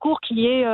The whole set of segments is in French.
discours qui est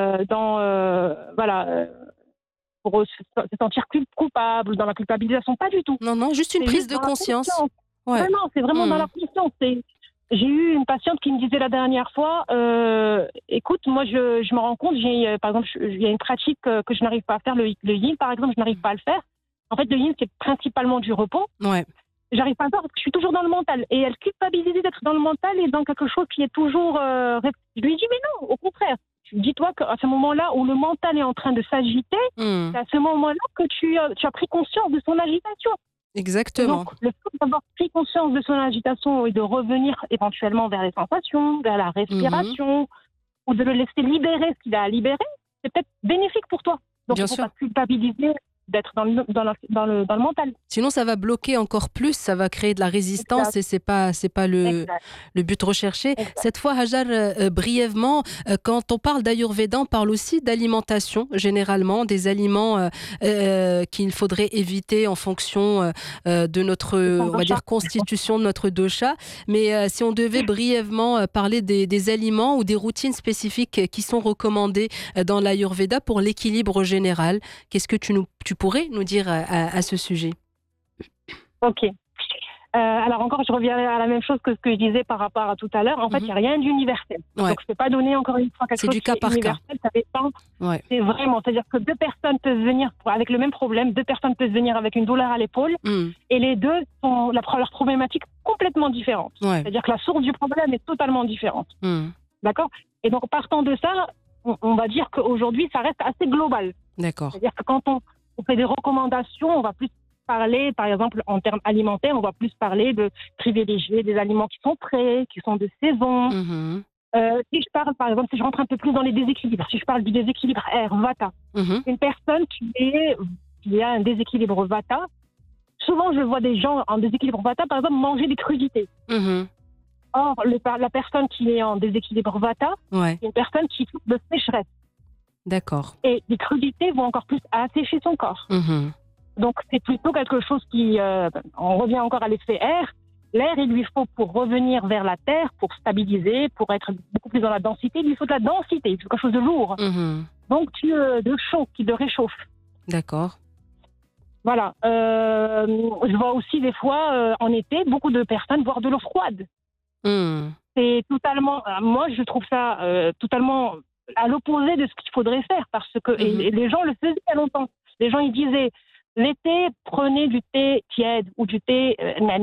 pour se sentir coupable, dans la culpabilisation, pas du tout. Non, juste une C'est prise juste de dans la conscience. conscience. Ouais. Vraiment, c'est vraiment dans la conscience. J'ai eu une patiente qui me disait la dernière fois, écoute, moi je me rends compte, par exemple, il y a une pratique que je n'arrive pas à faire, le yin par exemple, je n'arrive pas à le faire. En fait, le yin, c'est principalement du repos. Ouais. J'arrive pas à le faire parce que je suis toujours dans le mental. Et elle culpabilisait d'être dans le mental et dans quelque chose qui est toujours... Je lui dis, mais non, au contraire. Dis-toi qu'à ce moment-là où le mental est en train de s'agiter, c'est à ce moment-là que tu as pris conscience de son agitation. Exactement. Donc, le fait d'avoir pris conscience de son agitation et de revenir éventuellement vers les sensations, vers la respiration, ou de le laisser libérer ce qu'il a à libérer, c'est peut-être bénéfique pour toi. Donc, il ne faut pas culpabiliser d'être dans le mental. Sinon, ça va bloquer encore plus, ça va créer de la résistance. Exact. Et c'est pas le but recherché. Exact. Cette fois, Hajar, brièvement, quand on parle d'Ayurveda, on parle aussi d'alimentation, généralement, des aliments qu'il faudrait éviter en fonction de notre, on va dire, constitution de notre dosha. Mais si on devait brièvement parler des aliments ou des routines spécifiques qui sont recommandées dans l'Ayurveda pour l'équilibre général, qu'est-ce que tu pourrais nous dire à ce sujet? Ok. Alors encore, je reviens à la même chose que ce que je disais par rapport à tout à l'heure. En fait, il n'y a rien d'universel. Donc, je ne peux pas donner encore une fois quelque chose qui est universel. Ça dépend. C'est vraiment, c'est-à-dire que deux personnes peuvent venir avec le même problème, deux personnes peuvent venir avec une douleur à l'épaule, et les deux ont leur problématique complètement différente. C'est-à-dire que la source du problème est totalement différente. D'accord? Et donc, partant de ça, on va dire qu'aujourd'hui, ça reste assez global. D'accord. C'est-à-dire que quand on fait des recommandations, on va plus parler, par exemple, en termes alimentaires, on va plus parler de privilégier des aliments qui sont frais, qui sont de saison. Si je parle, par exemple, si je rentre un peu plus dans les déséquilibres, si je parle du déséquilibre Vata, une personne qui a un déséquilibre Vata, souvent je vois des gens en déséquilibre Vata, par exemple, manger des crudités. Or, la personne qui est en déséquilibre Vata, c'est une personne qui souffre de sécheresse. D'accord. Et les crudités vont encore plus assécher son corps. Donc, c'est plutôt quelque chose qui... on revient encore à l'effet air. L'air, il lui faut pour revenir vers la terre, pour stabiliser, pour être beaucoup plus dans la densité. Il lui faut de la densité, il faut quelque chose de lourd. Donc, de chaud, qui le réchauffe. D'accord. Voilà. Je vois aussi des fois, en été, beaucoup de personnes boire de l'eau froide. C'est totalement... moi, je trouve ça totalement à l'opposé de ce qu'il faudrait faire. Parce que et les gens le faisaient il y a longtemps. Les gens, ils disaient... L'été, prenez du thé tiède ou du thé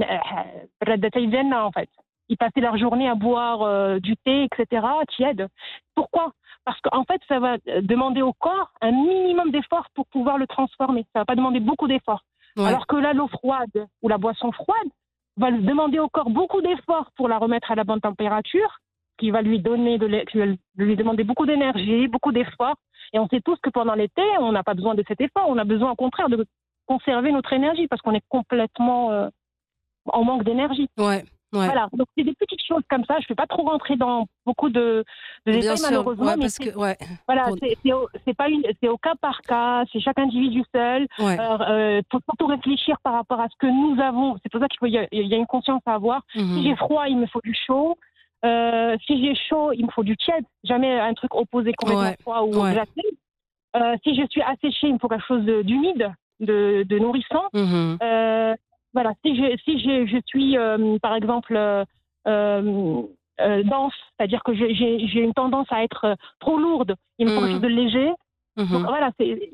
en fait. Ils passaient leur journée à boire du thé, etc., tiède. Pourquoi? Parce qu'en fait, ça va demander au corps un minimum d'efforts pour pouvoir le transformer. Ça ne va pas demander beaucoup d'efforts. Alors que là, l'eau froide ou la boisson froide va demander au corps beaucoup d'efforts pour la remettre à la bonne température, qui va lui demander beaucoup d'énergie, beaucoup d'efforts. Et on sait tous que pendant l'été, on n'a pas besoin de cet effort. On a besoin, au contraire, de conserver notre énergie parce qu'on est complètement en manque d'énergie. Voilà. Donc, c'est des petites choses comme ça. Je ne vais pas trop rentrer dans beaucoup de détails, malheureusement. Mais c'est au cas par cas. C'est chaque individu seul. Il faut surtout réfléchir par rapport à ce que nous avons. C'est pour ça qu'il y a une conscience à avoir. Si j'ai froid, il me faut du chaud. Si j'ai chaud, il me faut du tiède. Jamais un truc opposé complètement froid ou glacé. Si je suis asséchée, il me faut quelque chose d'humide, de nourrissant. Voilà. Si je suis, par exemple, dense, c'est-à-dire que j'ai une tendance à être trop lourde, il me faut quelque chose de léger. Donc voilà, c'est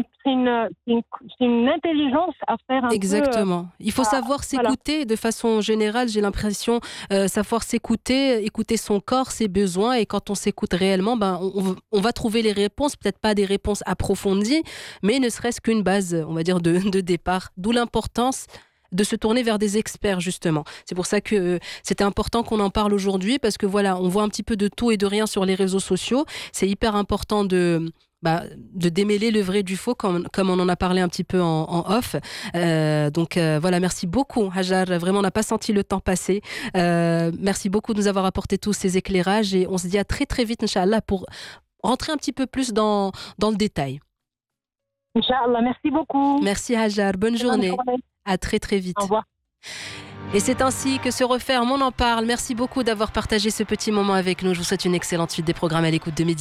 une intelligence à faire un peu. Exactement. Il faut savoir s'écouter de façon générale, j'ai l'impression, savoir s'écouter, écouter son corps, ses besoins, et quand on s'écoute réellement, on va trouver les réponses, peut-être pas des réponses approfondies, mais ne serait-ce qu'une base, on va dire, de départ. D'où l'importance de se tourner vers des experts, justement. C'est pour ça que c'était important qu'on en parle aujourd'hui, parce que voilà, on voit un petit peu de tout et de rien sur les réseaux sociaux. C'est hyper important de démêler le vrai du faux, comme on en a parlé un petit peu en off. Donc voilà, merci beaucoup, Hajar. Vraiment, on n'a pas senti le temps passer. Merci beaucoup de nous avoir apporté tous ces éclairages, et on se dit à très très vite, Inch'Allah, pour rentrer un petit peu plus dans le détail. Inch'Allah, merci beaucoup. Merci, Hajar. Bonne journée. À très très vite. Au revoir. Et c'est ainsi que se referme On en parle. Merci beaucoup d'avoir partagé ce petit moment avec nous. Je vous souhaite une excellente suite des programmes à l'écoute de Midi.